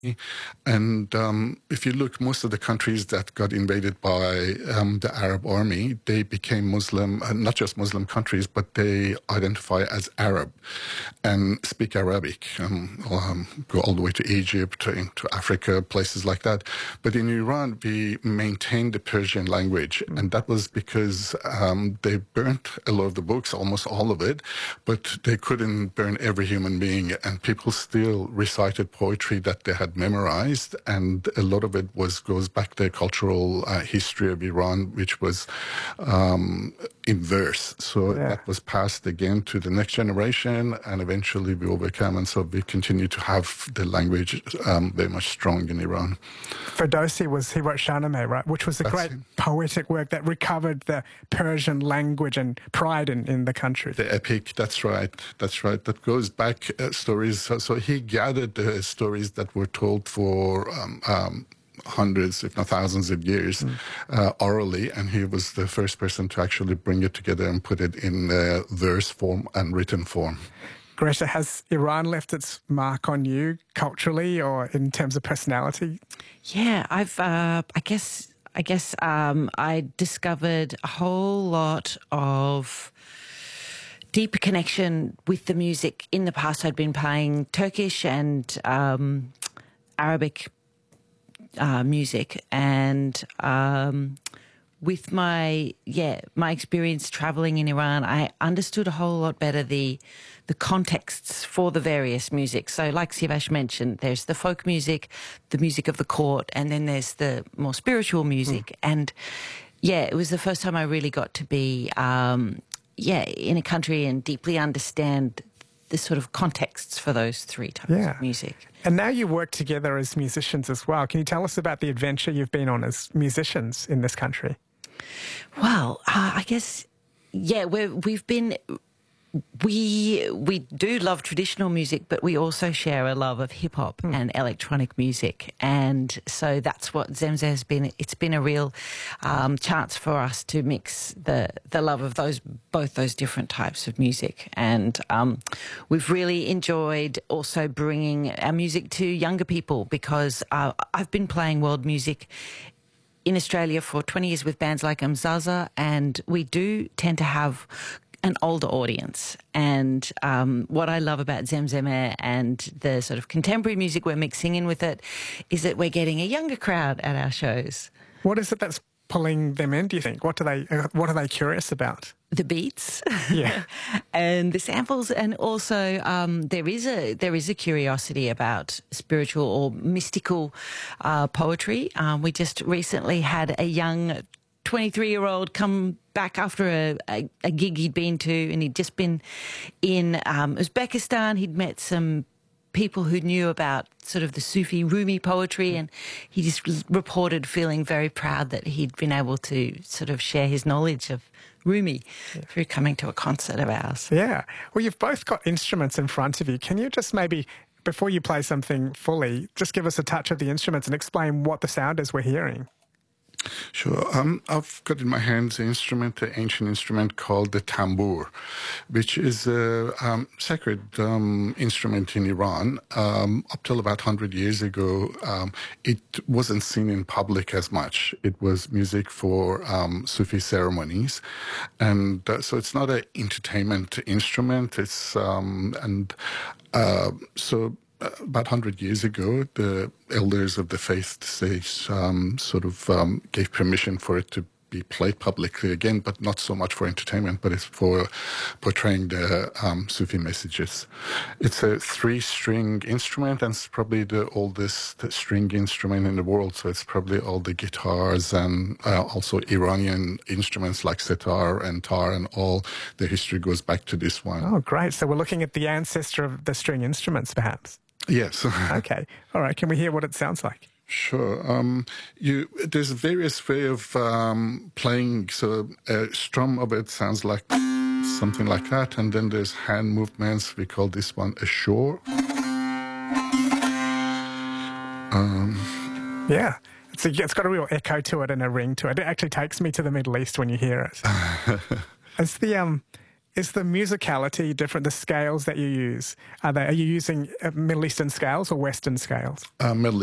And if you look, most of the countries that got invaded by the Arab army, they became Muslim, not just Muslim countries, but they identify as Arab and speak Arabic, go all the way to Egypt, to Africa, places like that. But in Iran, we maintained the Persian language, and that was because they burnt a lot of the books, almost all of it, but they couldn't burn every human being, and people still recited poetry that they had memorized, and a lot of it goes back to the cultural history of Iran, which was in verse. So that was passed again to the next generation, and eventually we overcame, and so we continue to have the language very much strong in Iran. Ferdowsi he wrote Shahnameh, right, which was a great poetic work that recovered the Persian language and pride in the country. The epic, that's right. That goes back stories. So he gathered the stories that were told for hundreds, if not thousands of years, orally, and he was the first person to actually bring it together and put it in verse form and written form. Greta, has Iran left its mark on you culturally or in terms of personality? Yeah, I guess I discovered a whole lot of deeper connection with the music. In the past, I'd been playing Turkish and Arabic music, and with my experience traveling in Iran, I understood a whole lot better the contexts for the various music. So like Siavash mentioned, there's the folk music, the music of the court, and then there's the more spiritual music. And it was the first time I really got to be in a country and deeply understand the sort of contexts for those three types of music. And now you work together as musicians as well. Can you tell us about the adventure you've been on as musicians in this country? Well, I guess, we do love traditional music, but we also share a love of hip hop and electronic music, and so that's what Zemzem has been. It's been a real chance for us to mix the love of both those different types of music, and we've really enjoyed also bringing our music to younger people, because I've been playing world music in Australia for 20 years with bands like Mzaza, and we do tend to have an older audience. And what I love about Zemzem and the sort of contemporary music we're mixing in with it is that we're getting a younger crowd at our shows. What is it that's pulling them in, do you think? What are they curious about? The beats, and the samples, and also there is a curiosity about spiritual or mystical poetry. We just recently had a young 23-year-old come back after a gig he'd been to, and he'd just been in Uzbekistan. He'd met some people who knew about sort of the Sufi Rumi poetry, and he just reported feeling very proud that he'd been able to sort of share his knowledge of Rumi through coming to a concert of ours. Yeah. Well, you've both got instruments in front of you. Can you just maybe, before you play something fully, just give us a touch of the instruments and explain what the sound is we're hearing? Sure. I've got in my hands an ancient instrument called the tambour, which is a sacred instrument in Iran. Up till about 100 years ago, it wasn't seen in public as much. It was music for Sufi ceremonies, and so it's not an entertainment instrument. It's so. About 100 years ago, the elders of the faith gave permission for it to be played publicly again, but not so much for entertainment, but it's for portraying the Sufi messages. It's a 3-string instrument, and it's probably the oldest string instrument in the world, so it's probably all the guitars and also Iranian instruments like setar and tar, and all the history goes back to this one. Oh, great. So we're looking at the ancestor of the string instruments, perhaps? Yes. Okay. All right. Can we hear what it sounds like? Sure. There's various way of playing. So a strum of it sounds like something like that, and then there's hand movements. We call this one a shore. Yeah. It's got a real echo to it and a ring to it. It actually takes me to the Middle East when you hear it. Is the musicality different, the scales that you use? Are you using Middle Eastern scales or Western scales? Middle